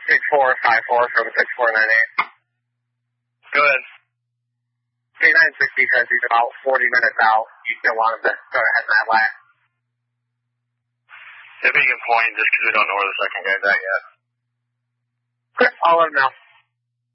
6454 from 6498. Go ahead. K960 says he's about 40 minutes out. You still want him to go ahead and that last? If he can point, just because we don't know where the second guy's at yet. Okay, I'll let him know.